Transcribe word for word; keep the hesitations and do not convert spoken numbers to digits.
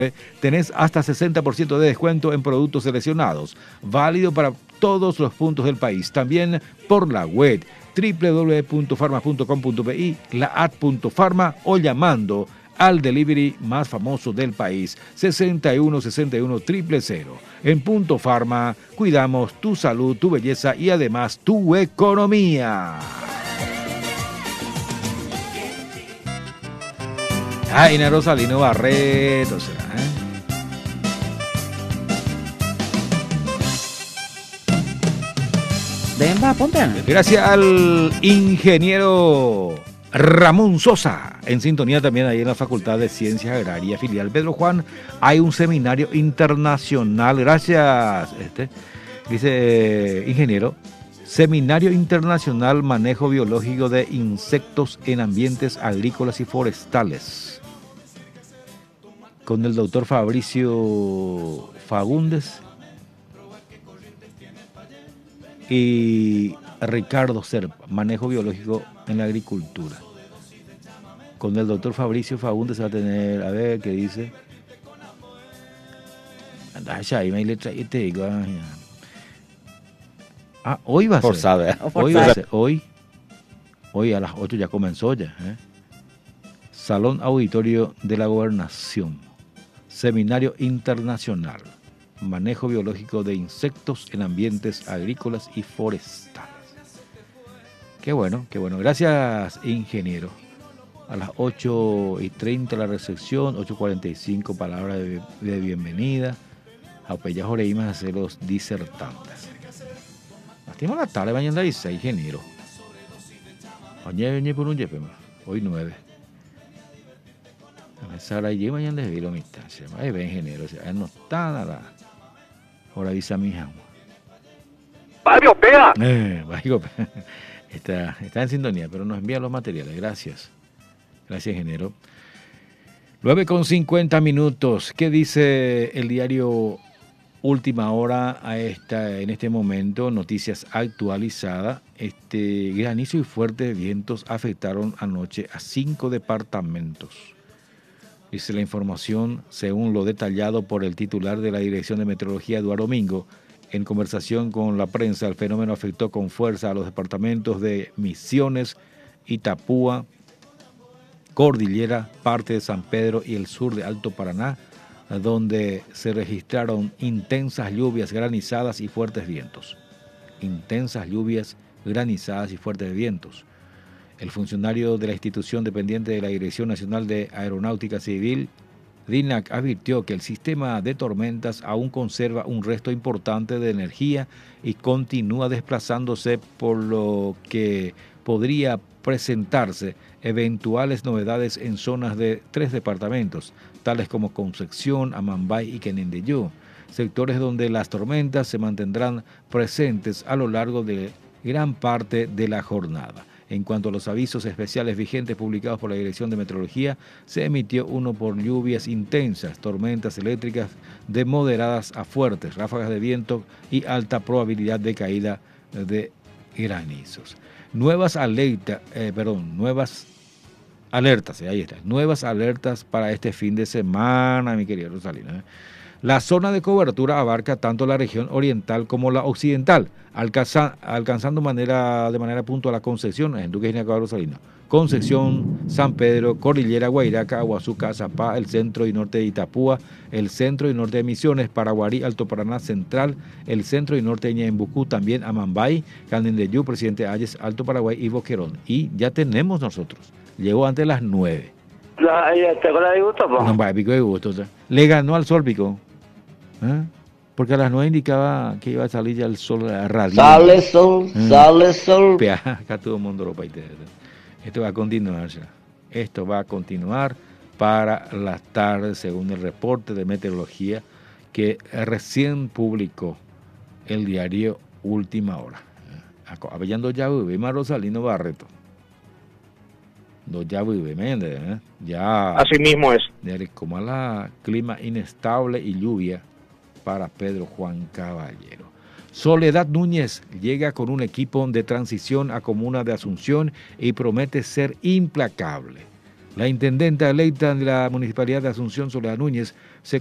Tenés hasta sesenta por ciento de descuento en productos seleccionados, válido para todos los puntos del país, también por la web doble u doble u doble u punto farma punto com punto pe, la app punto farma o llamando al delivery más famoso del país, sesenta y uno sesenta y uno cero cero cero. En Punto Farma, cuidamos tu salud, tu belleza y además tu economía. Ay, Ina Rosalino Barreto, será, ¿eh? Ven, va, ponte. Gracias al ingeniero Ramón Sosa, en sintonía también ahí en la Facultad de Ciencias Agrarias, filial Pedro Juan, hay un seminario internacional, gracias, este, dice ingeniero, Seminario Internacional Manejo Biológico de Insectos en Ambientes Agrícolas y Forestales, con el doctor Fabricio Fagundes y Ricardo Serpa, Manejo Biológico en la Agricultura. Con el doctor Fabricio Fagundes se va a tener, a ver qué dice. Ah, hoy va a ser. Forzado, ¿eh? Hoy va a ser. Hoy, hoy a las ocho ya comenzó ya. ¿eh? Salón Auditorio de la Gobernación. Seminario Internacional. Manejo biológico de insectos en ambientes agrícolas y forestales. Qué bueno, qué bueno. Gracias, ingeniero. A las ocho y treinta la recepción, ocho y cuarenta y cinco palabras de, de bienvenida. A Peya Joreímas a hacer los disertantes. Lastima la tarde, mañana dieciséis, ingeniero. Mañana por un jefe, hoy nueve. A empezar allí mañana de la mitad. Ahí ve, ingeniero. No está nada. Ahora avisa mi hija. ¡Barrio Pea! Eh, Barrio Pea. Está, está en sintonía, pero nos envía los materiales. Gracias. Gracias, ingeniero. nueve con cincuenta minutos. ¿Qué dice el diario Última Hora a esta, en este momento? Noticias actualizadas. Este, granizo y fuertes vientos afectaron anoche a cinco departamentos. Dice la información, según lo detallado por el titular de la Dirección de Meteorología, Eduardo Mingo, en conversación con la prensa, el fenómeno afectó con fuerza a los departamentos de Misiones, Itapúa, Cordillera, parte de San Pedro y el sur de Alto Paraná, donde se registraron intensas lluvias, granizadas y fuertes vientos. Intensas lluvias, granizadas y fuertes vientos. El funcionario de la institución dependiente de la Dirección Nacional de Aeronáutica Civil, DINAC, advirtió que el sistema de tormentas aún conserva un resto importante de energía y continúa desplazándose, por lo que podría presentarse eventuales novedades en zonas de tres departamentos, tales como Concepción, Amambay y Quenendeyú, sectores donde las tormentas se mantendrán presentes a lo largo de gran parte de la jornada. En cuanto a los avisos especiales vigentes publicados por la Dirección de Meteorología, se emitió uno por lluvias intensas, tormentas eléctricas de moderadas a fuertes, ráfagas de viento y alta probabilidad de caída de granizos. Nuevas alertas, eh, perdón, nuevas alertas, eh, ahí está, nuevas alertas para este fin de semana, mi querida Rosalina. ¿eh? La zona de cobertura abarca tanto la región oriental como la occidental, alcanza, alcanzando manera, de manera puntual la Concepción, en Duque y Rosalina, Concepción, San Pedro, Cordillera, Guairaca, Aguazuca, Zapá, el centro y norte de Itapúa, el centro y norte de Misiones, Paraguarí, Alto Paraná Central, el centro y norte de Ñaimbucú, también Amambay, Canindeyú, Presidente Ayes, Alto Paraguay y Boquerón. Y ya tenemos nosotros, llegó antes de las nueve. La, ¿Te acuerdas de gusto, po? No, va, pico de gusto. O sea, le ganó al sol, pico. ¿Eh? Porque a las nueve indicaba que iba a salir ya el sol radiante. Sale sol, ¿Eh? sale sol. Acá todo el mundo lo paite. Esto va a continuar ya. Esto va a continuar para las tardes, según el reporte de meteorología que recién publicó el diario Última Hora. Avellando ya vive, más Rosalino Barreto. No, ya vive, ¿me entiendes? ¿Eh? Ya. Así mismo es. Como a la clima inestable y lluvia para Pedro Juan Caballero. Soledad Núñez llega con un equipo de transición a Comuna de Asunción y promete ser implacable. La intendenta electa de la Municipalidad de Asunción, Soledad Núñez, se